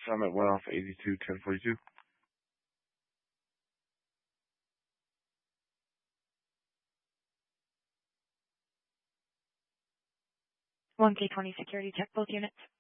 Summit went off 82, 1042. 1K20 security, check both units.